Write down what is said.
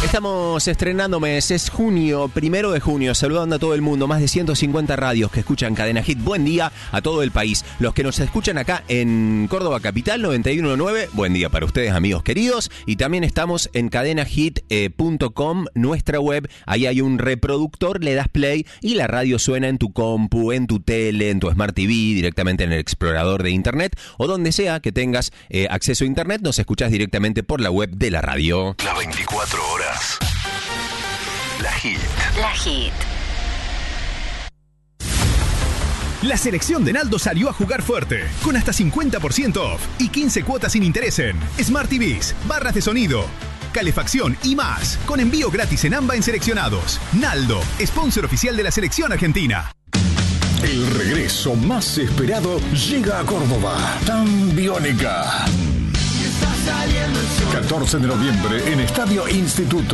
Estamos estrenando mes, es junio, 1 de junio, saludando a todo el mundo, más de 150 radios que escuchan Cadena Hit. Buen día a todo el país. Los que nos escuchan acá en Córdoba Capital, 91.9, buen día para ustedes, amigos queridos. Y también estamos en cadenahit.com, nuestra web. Ahí hay un reproductor, le das play y la radio suena en tu compu, en tu tele, en tu Smart TV, directamente en el explorador de internet o donde sea que tengas acceso a internet, nos escuchás directamente por la web de la radio. Las 24 horas. La Hit. La Hit. La selección de Naldo salió a jugar fuerte, con hasta 50% off y 15 cuotas sin interés en Smart TVs, barras de sonido, calefacción y más, con envío gratis en AMBA en seleccionados. Naldo, sponsor oficial de la selección argentina. El regreso más esperado llega a Córdoba. Tan Biónica. 14 de noviembre en Estadio Instituto.